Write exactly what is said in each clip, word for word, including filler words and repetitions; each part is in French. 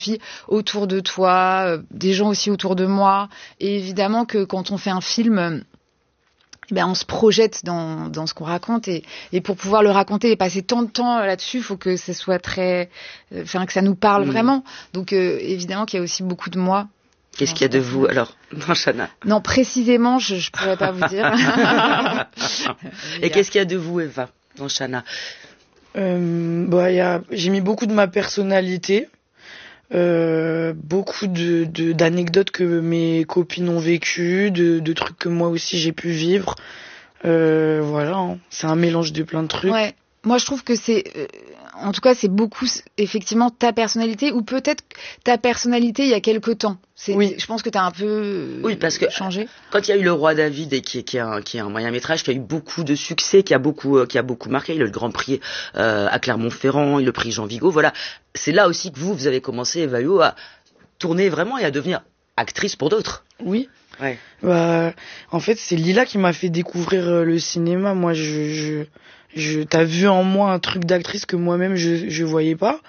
filles autour de toi, euh, des gens aussi autour de moi. Et évidemment que quand on fait un film, ben on se projette dans, dans ce qu'on raconte. Et, et pour pouvoir le raconter et passer tant de temps là-dessus, il faut que ça soit très... Enfin, que ça nous parle mmh. vraiment. Donc, euh, évidemment qu'il y a aussi beaucoup de moi. Qu'est-ce qu'il y a de vous, alors, dans Shana? Non, précisément, je ne pourrais pas vous dire. Et qu'est-ce qu'il y a de vous, Eva, dans Shana? euh, bah, y a, J'ai mis beaucoup de ma personnalité, euh, beaucoup de, de, d'anecdotes que mes copines ont vécues, de, de trucs que moi aussi j'ai pu vivre. Euh, voilà, hein. C'est un mélange de plein de trucs. Ouais. Moi, je trouve que c'est... Euh, en tout cas, c'est beaucoup, effectivement, ta personnalité, ou peut-être ta personnalité il y a quelque temps. C'est, oui. Je pense que tu as un peu oui, parce que changé. Quand il y a eu Le Roi David, et qui, est, qui, est un, qui est un moyen-métrage qui a eu beaucoup de succès, qui a beaucoup, euh, qui a beaucoup marqué, il a eu le Grand Prix euh, à Clermont-Ferrand, il a eu le prix Jean Vigo, voilà. C'est là aussi que vous, vous avez commencé, Eva Huot, à tourner vraiment et à devenir actrice pour d'autres. Oui. Ouais. Bah, en fait, c'est Lila qui m'a fait découvrir euh, le cinéma. Moi, je... je... Je, t'as vu en moi un truc d'actrice que moi-même je je voyais pas,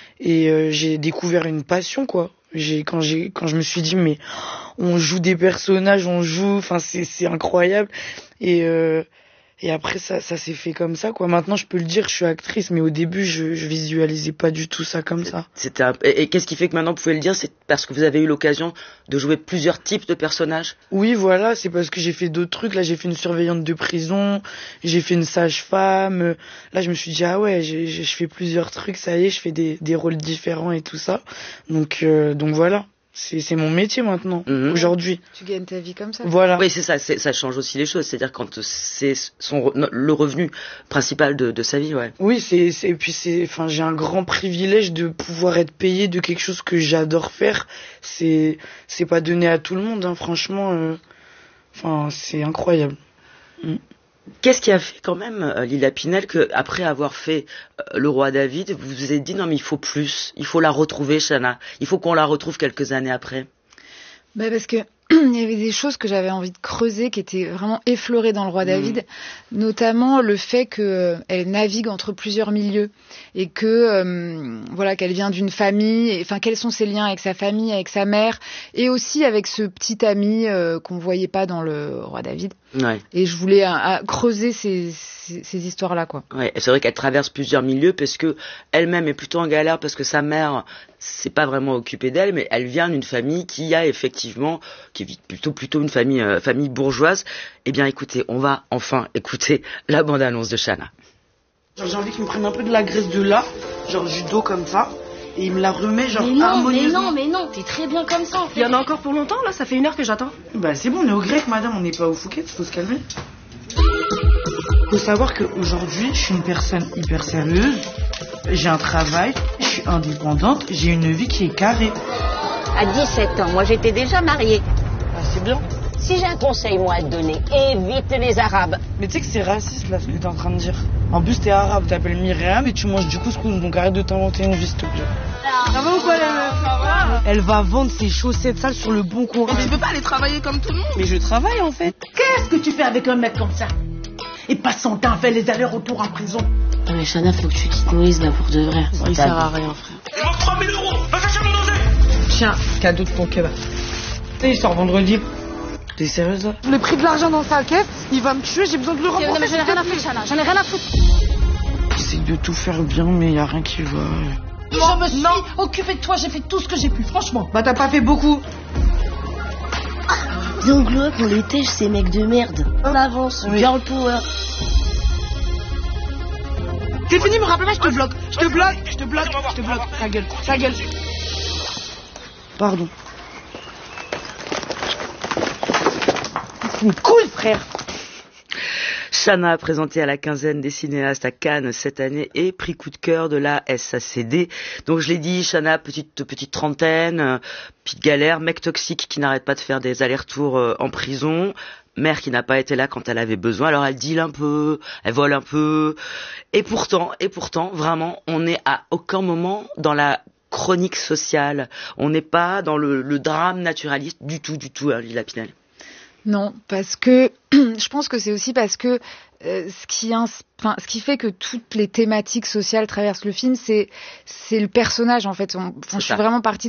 et euh, j'ai découvert une passion, quoi. J'ai quand j'ai quand je me suis dit mais on joue des personnages, on joue, enfin c'est c'est incroyable, et euh, et après ça ça s'est fait comme ça, quoi. Maintenant je peux le dire, je suis actrice, mais au début je je visualisais pas du tout ça comme ça. C'était un... et, et qu'est-ce qui fait que maintenant vous pouvez le dire, c'est parce que vous avez eu l'occasion de jouer plusieurs types de personnages? Oui, voilà, c'est parce que j'ai fait d'autres trucs. Là, j'ai fait une surveillante de prison, j'ai fait une sage-femme. Là, je me suis dit ah ouais, j'ai, j'ai, je fais plusieurs trucs, ça y est, je fais des des rôles différents et tout ça. Donc euh, donc voilà. C'est, c'est mon métier maintenant, mmh. aujourd'hui. Tu gagnes ta vie comme ça. Voilà. Oui, c'est ça, c'est, ça change aussi les choses. C'est-à-dire quand c'est son, le revenu principal de, de sa vie, ouais. Oui, c'est, c'est, et puis c'est, enfin, j'ai un grand privilège de pouvoir être payé de quelque chose que j'adore faire. C'est, c'est pas donné à tout le monde, hein, franchement. Euh, enfin, c'est incroyable. Mmh. Qu'est-ce qui a fait quand même, Lila Pinel, que après avoir fait euh, Le Roi David, vous vous êtes dit non mais il faut plus, il faut la retrouver, Shana, il faut qu'on la retrouve quelques années après? Bah parce que il y avait des choses que j'avais envie de creuser qui étaient vraiment effleurées dans Le Roi David, mmh. notamment le fait que euh, elle navigue entre plusieurs milieux et que euh, voilà qu'elle vient d'une famille, et, enfin quels sont ses liens avec sa famille, avec sa mère, et aussi avec ce petit ami euh, qu'on voyait pas dans Le Roi David. Ouais. Et je voulais euh, creuser ces, ces, ces histoires-là, quoi. Ouais, et c'est vrai qu'elle traverse plusieurs milieux parce que elle-même est plutôt en galère parce que sa mère s'est pas vraiment occupée d'elle, mais elle vient d'une famille qui a effectivement, qui vit plutôt plutôt une famille euh, famille bourgeoise. Eh bien, écoutez, on va enfin écouter la bande-annonce de Shana. Genre, j'ai envie qu'il me prenne un peu de la graisse de là, genre du dos comme ça. Et il me la remet genre mais non, harmonieusement. Mais non, mais non, t'es très bien comme ça en fait. Il y en a encore pour longtemps là, ça fait une heure que j'attends. Bah c'est bon, on est au grec madame, on n'est pas au Fouquet, faut se calmer. Faut savoir qu'aujourd'hui, je suis une personne hyper sérieuse, j'ai un travail, je suis indépendante, j'ai une vie qui est carrée. À dix-sept ans, moi j'étais déjà mariée. Ah c'est bien. Si j'ai un conseil moi à te donner, évite les Arabes. Mais tu sais que c'est raciste là ce que t'es en train de dire. En plus t'es arabe, t'appelles Myriam et tu manges du couscous, donc arrête de t'inventer une vie s'il te plaît. Ça va ou quoi les meufs? Ça va? Elle va vendre ses chaussettes sales sur le bon coin. Mais je peux pas aller travailler comme tout le monde. Mais je travaille en fait. Qu'est-ce que tu fais avec un mec comme ça? Et pas son temps, fait les allers-retours en prison. Non mais Shana, faut que tu quittes Moïse là pour de vrai. Il sert à rien frère. Il manque trois mille euros. Va chercher mon dosé. Tiens, cadeau de ton kebab. Il sort vendredi. T'es sérieuse là? Le prix de l'argent dans sa caisse, il va me tuer, j'ai besoin de le rembourser. Non mais j'en ai rien à foutre Shana, j'en ai rien à foutre. J'essaie de tout faire bien mais y a rien qui va. Moi, je me suis non. occupée de toi, j'ai fait tout ce que j'ai pu, franchement. Bah t'as pas fait beaucoup. Donc glow pour les tèches, ces mecs de merde. On avance, oui. Girl power. C'est fini, me rappelle pas, je te bloque. Je te bloque, je te bloque, je te bloque. Ta gueule, ta gueule. Pardon. C'est une couille, frère. Shana, présentée à la quinzaine des cinéastes à Cannes cette année, et prix coup de cœur de la S A C D. Donc je l'ai dit, Shana, petite petite trentaine, euh, petite galère, mec toxique qui n'arrête pas de faire des allers-retours euh, en prison, mère qui n'a pas été là quand elle avait besoin, alors elle deal un peu, elle vole un peu, et pourtant, et pourtant, vraiment, on n'est à aucun moment dans la chronique sociale, on n'est pas dans le, le drame naturaliste du tout, du tout, hein, Lila Pinel. Non, parce que je pense que c'est aussi parce que euh, ce qui ins- enfin, ce qui fait que toutes les thématiques sociales traversent le film, c'est c'est le personnage en fait. On, enfin, je suis ça. vraiment partie